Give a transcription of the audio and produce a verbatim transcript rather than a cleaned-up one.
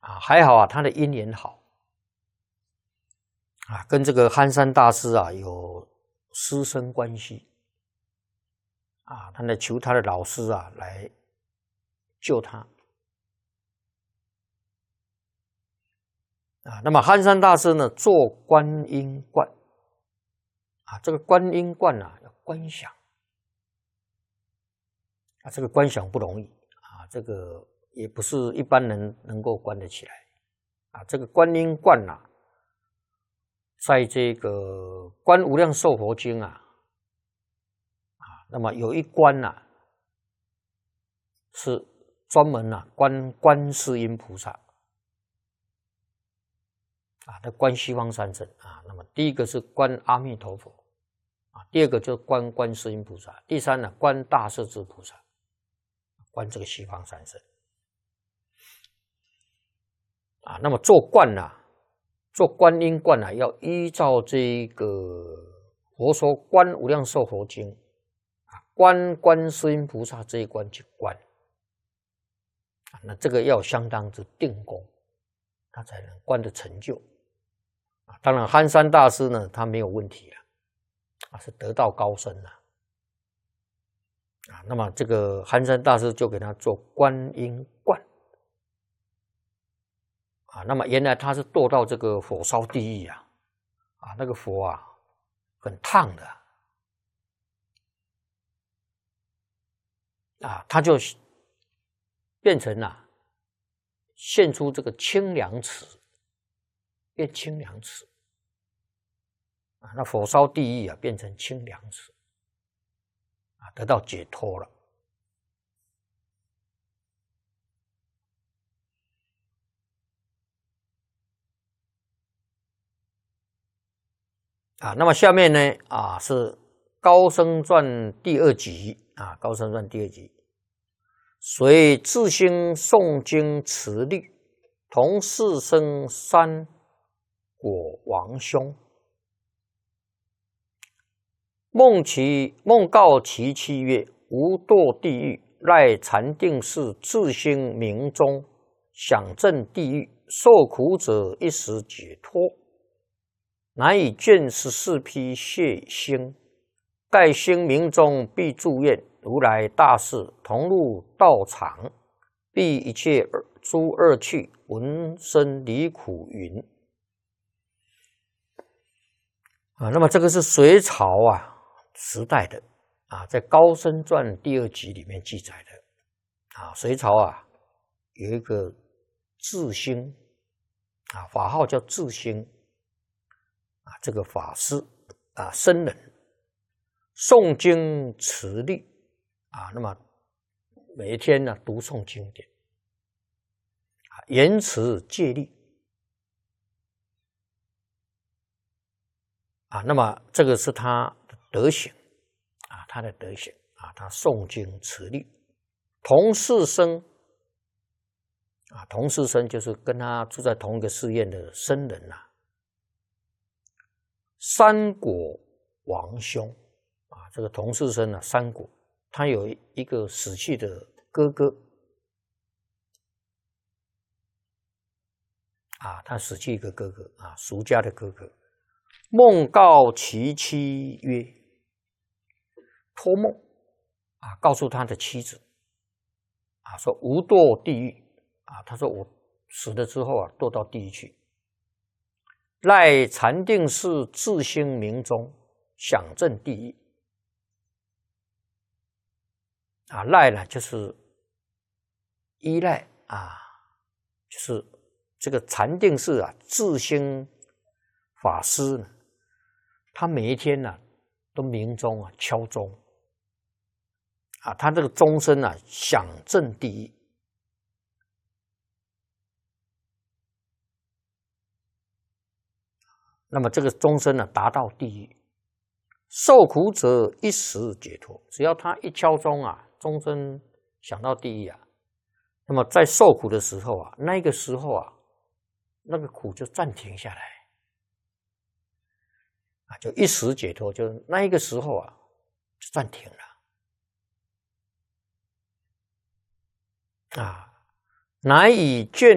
啊，还好啊，他的姻缘好啊，跟这个憨山大师啊有师生关系啊，他来求他的老师啊来救他啊。那么憨山大师呢，做观音观啊，这个观音观啊要观想啊，这个观想不容易啊，这个也不是一般人能够观得起来啊。这个观音观啊，在这个《观无量寿佛经》啊，啊，那么有一关呐、啊，是专门啊观观世音菩萨啊，他观西方三圣啊。那么第一个是观阿弥陀佛啊，第二个就是观观世音菩萨，第三呢观大势至菩萨，观这个西方三圣啊。那么做观呐、啊，做观音观啊，要依照这个佛说《观无量寿佛经》啊，观观世音菩萨这一关去观啊，那这个要相当之定功，他才能观的成就啊。当然，憨山大师呢，他没有问题了啊，是得道高僧了啊。那么这个憨山大师就给他做观音观啊。那么原来他是堕到这个火烧地狱啊，啊，那个火啊很烫的啊，他就变成了、啊、现出这个清凉池，变清凉池啊，那火烧地狱啊变成清凉池啊，得到解脱了。啊，那么下面呢啊是高僧传第二集啊，高僧传第二集，随自兴诵经持律，同四生三果王兄，梦其梦告其妻曰：吾堕地狱，赖禅定寺自兴明中，享证地狱，受苦者一时解脱。乃以卷十四批谢兴，盖兴明中必祝愿如来大士同入道场，必一切诸恶趣，闻声离苦云啊。那么这个是隋朝啊时代的啊，在《高僧传》第二集里面记载的啊。隋朝啊有一个智兴啊，法号叫智兴。啊，这个法师啊，僧人诵经持律啊，那么每一天呢读诵经典，啊，言持戒律啊，那么这个是他的德行啊，他的德行啊，他诵经持律，同室生啊，同室生就是跟他住在同一个寺院的僧人呐、啊。三果王兄啊，这个同室生啊，三果，他有一个死去的哥哥啊，他死去一个哥哥啊，俗家的哥哥，梦告其妻曰，托梦啊，告诉他的妻子啊，说吾堕地狱啊，他说我死了之后啊，堕到地狱去。赖禅定寺自兴明中，享证地狱啊，赖呢就是依赖啊，就是这个禅定寺啊，自兴法师呢，他每一天呢、啊、都鸣钟啊，敲钟啊，他这个钟声啊，享证地狱。那么这个钟声呢，达到地狱，受苦者一时解脱。只要他一敲钟啊，钟声响到地狱啊，那么在受苦的时候啊，那个时候啊，那个苦就暂停下来啊，就一时解脱，就那一个时候啊，就暂停了啊，乃以卷